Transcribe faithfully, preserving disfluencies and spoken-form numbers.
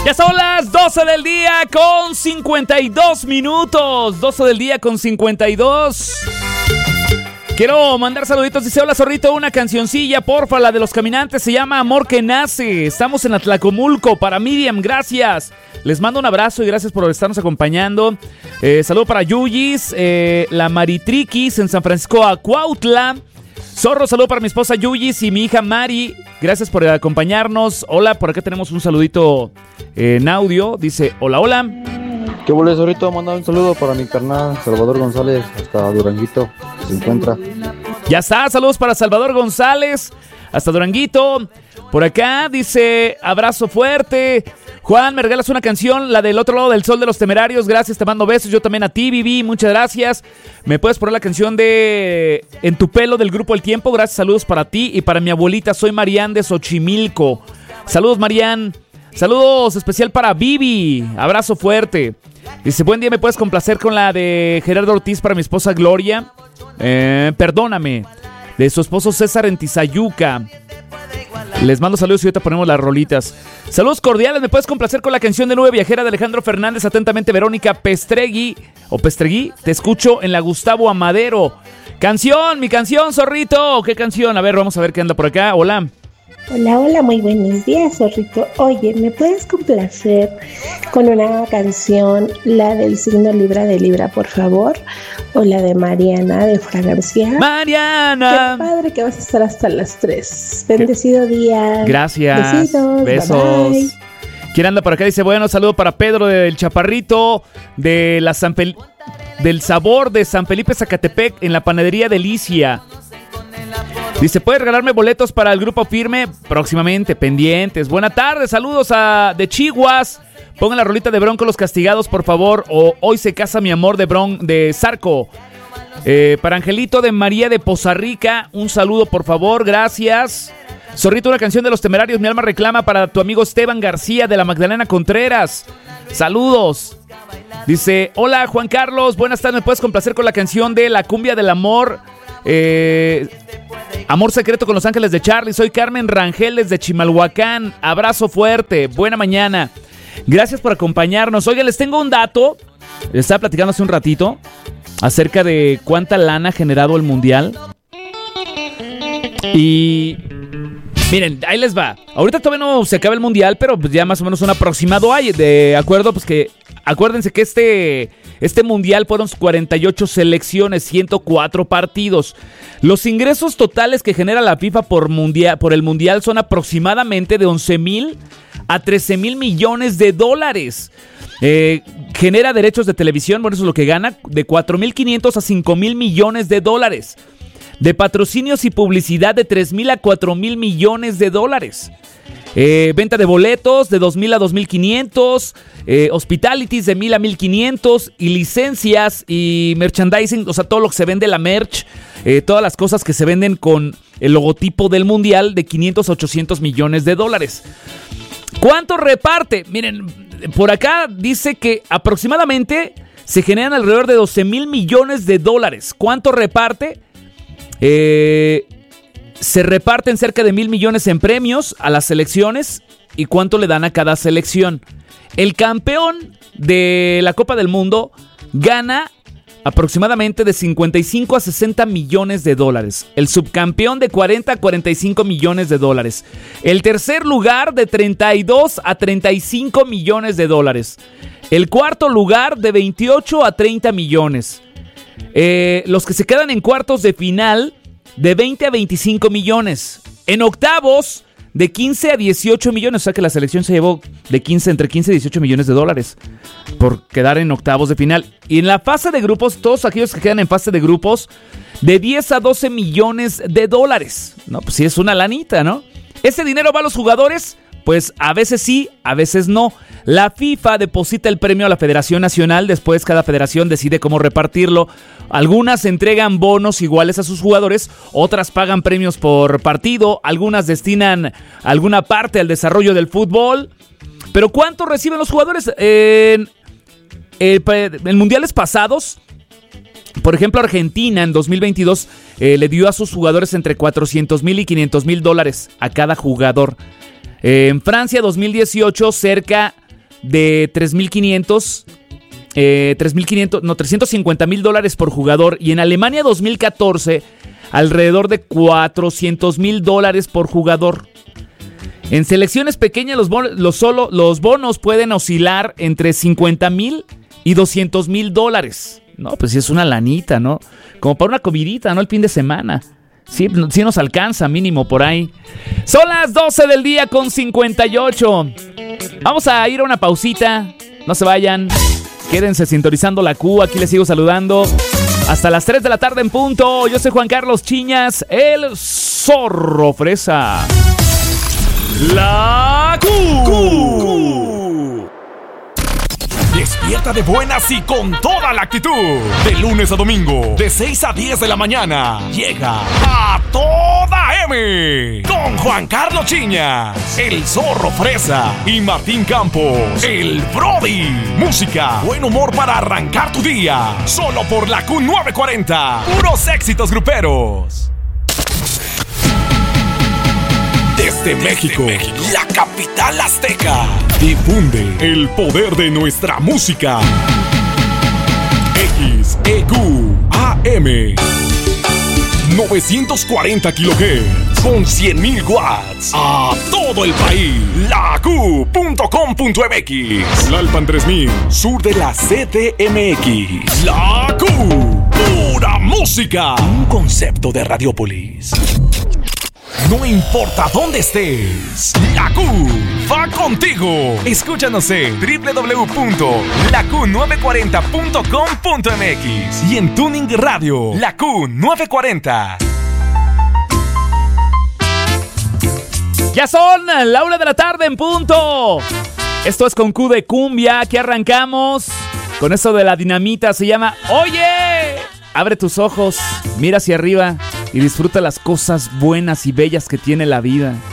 Ya son las doce del día con cincuenta y dos minutos. doce del día con cincuenta y dos. Quiero mandar saluditos. Dice: hola, zorrito, una cancioncilla, porfa, la de Los Caminantes. Se llama Amor que Nace. Estamos en Atlacomulco. Para Miriam, gracias. Les mando un abrazo y gracias por estarnos acompañando. Eh, saludo para Yuyis, eh, la Maritriquis en San Francisco Acuautla. Zorro, saludo para mi esposa Yuyis y mi hija Mari. Gracias por acompañarnos. Hola, por acá tenemos un saludito en audio. Dice: hola, hola. ¿Qué boles, zorrito? Manda un saludo para mi carnal Salvador González, hasta Duranguito, que se encuentra. Ya está, saludos para Salvador González, hasta Duranguito. Por acá dice: abrazo fuerte. Juan, me regalas una canción, la del Otro Lado del Sol de Los Temerarios. Gracias, te mando besos. Yo también a ti, Vivi, muchas gracias. ¿Me puedes poner la canción de En tu pelo del Grupo El Tiempo? Gracias, saludos para ti y para mi abuelita. Soy Marian de Xochimilco. Saludos, Marian. Saludos especial para Vivi. Abrazo fuerte. Dice: buen día, ¿me puedes complacer con la de Gerardo Ortiz para mi esposa Gloria? Eh, perdóname. De su esposo César en Tizayuca. Les mando saludos y ahorita ponemos las rolitas. Saludos cordiales, ¿me puedes complacer con la canción de Nube Viajera de Alejandro Fernández? Atentamente, Verónica Pestregui. O Pestregui, te escucho en la Gustavo Amadero. Canción, mi canción, zorrito. ¿Qué canción? A ver, vamos a ver qué anda por acá. Hola. Hola, hola, muy buenos días, zorrito. Oye, ¿me puedes complacer con una canción, la del signo Libra de Libra, por favor? O la de Mariana, de Fra García. ¡Mariana! Qué padre que vas a estar hasta las tres. Bendecido día. Gracias. Besitos. Besos. Bye, bye. ¿Quién anda por acá? Dice: bueno, saludo para Pedro del Chaparrito, de la San Fel- del Sabor de San Felipe Zacatepec, en la panadería Delicia. Dice: ¿puedes regalarme boletos para el Grupo Firme? Próximamente, pendientes. Buena tarde, saludos a de Chihuas. Pongan la rolita de Bronco Los Castigados, por favor. O Hoy se casa mi amor de Bron de Zarco. Eh, para Angelito de María de Poza Rica, un saludo, por favor, gracias. Zorrito, una canción de Los Temerarios, Mi Alma Reclama, para tu amigo Esteban García de la Magdalena Contreras. Saludos. Dice: hola, Juan Carlos, buenas tardes, ¿me puedes complacer con la canción de La Cumbia del Amor? Eh, Amor Secreto con Los Ángeles de Charlie. Soy Carmen Rangel desde Chimalhuacán. Abrazo fuerte, buena mañana. Gracias por acompañarnos. Oigan, les tengo un dato. Les estaba platicando hace un ratito acerca de cuánta lana ha generado el Mundial. Y miren, ahí les va. Ahorita todavía no se acaba el Mundial, pero pues ya más o menos un aproximado hay. De acuerdo, pues que acuérdense que este, este Mundial fueron cuarenta y ocho selecciones, ciento cuatro partidos. Los ingresos totales que genera la FIFA por, mundial, por el Mundial son aproximadamente de once mil a trece mil millones de dólares. Eh, genera derechos de televisión, bueno, eso es lo que gana, de cuatro mil quinientos a cinco mil millones de dólares. De patrocinios y publicidad de tres mil a cuatro mil millones de dólares. Eh, venta de boletos de dos mil a dos mil quinientos, eh, hospitalities de mil a mil quinientos y licencias y merchandising, o sea, todo lo que se vende, la merch, eh, todas las cosas que se venden con el logotipo del Mundial, de quinientos a ochocientos millones de dólares. ¿Cuánto reparte? Miren, por acá dice que aproximadamente se generan alrededor de doce mil millones de dólares. ¿Cuánto reparte? Eh... Se reparten cerca de mil millones en premios a las selecciones. ¿Y cuánto le dan a cada selección? El campeón de la Copa del Mundo gana aproximadamente de cincuenta y cinco a sesenta millones de dólares. El subcampeón de cuarenta a cuarenta y cinco millones de dólares. El tercer lugar de treinta y dos a treinta y cinco millones de dólares. El cuarto lugar de veintiocho a treinta millones. Eh, los que se quedan en cuartos de final, de veinte a veinticinco millones. En octavos, de quince a dieciocho millones. O sea que la selección se llevó de quince, entre quince y dieciocho millones de dólares por quedar en octavos de final. Y en la fase de grupos, todos aquellos que quedan en fase de grupos, de diez a doce millones de dólares. No, pues sí es una lanita, ¿no? ¿Ese dinero va a los jugadores? Pues a veces sí, a veces no. La FIFA deposita el premio a la Federación Nacional, después cada federación decide cómo repartirlo. Algunas entregan bonos iguales a sus jugadores, otras pagan premios por partido, algunas destinan alguna parte al desarrollo del fútbol. Pero ¿cuánto reciben los jugadores? En, en, en mundiales pasados, por ejemplo, Argentina en dos mil veintidós eh, le dio a sus jugadores entre cuatrocientos mil y quinientos mil dólares a cada jugador. En Francia dos mil dieciocho cerca de tres mil quinientos, eh, tres mil quinientos, no, trescientos cincuenta mil dólares por jugador. Y en Alemania dos mil catorce, alrededor de cuatrocientos mil dólares por jugador. En selecciones pequeñas los, bon- los, solo, los bonos pueden oscilar entre cincuenta mil y doscientos mil dólares. No, pues sí es una lanita, ¿no? Como para una comidita, ¿no? El fin de semana. Sí, sí nos alcanza mínimo por ahí. Son las doce del día con cincuenta y ocho. Vamos a ir a una pausita. No se vayan. Quédense sintonizando la Q. Aquí les sigo saludando. Hasta las tres de la tarde en punto. Yo soy Juan Carlos Chiñas, el Zorro Fresa. La Q. Q. Despierta de buenas y con toda la actitud. De lunes a domingo, de seis a diez de la mañana, llega A Toda M. Con Juan Carlos Chiñas, el Zorro Fresa y Martín Campos, el Brody. Música, buen humor para arrancar tu día. Solo por la Q novecientos cuarenta. Puros éxitos gruperos. Desde México, la capital azteca, difunde el poder de nuestra música. X E Q A M novecientos cuarenta kilohertz con cien mil watts a todo el país. La Q punto com punto M X, Tlalpan tres mil, sur de la C D M X. La Q, pura música. Un concepto de Radiopolis. No importa dónde estés, la Q va contigo. Escúchanos en doble u doble u doble u punto la q novecientos cuarenta punto com punto m x y en Tuning Radio, la Q novecientos cuarenta. Ya son la una de la tarde en punto. Esto es con Q de Cumbia. Aquí arrancamos con eso de la dinamita. Se llama Oye. Abre tus ojos, mira hacia arriba y disfruta las cosas buenas y bellas que tiene la vida.